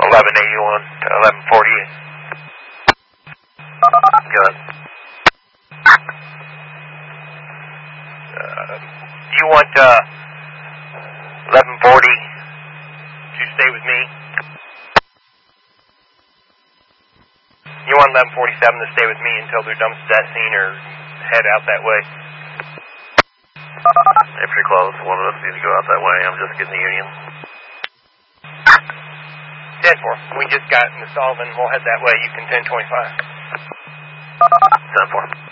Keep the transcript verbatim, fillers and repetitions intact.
eleven eighty-one to eleven forty-eight. Good. Uh, do you want uh, eleven forty to stay with me? You want eleven forty-seven to stay with me until they're done with that scene or head out that way? They're pretty close. One of us needs to go out that way. I'm just getting the Union. ten four. We just got into Sullivan. We'll head that way. You can ten twenty-five. ten four.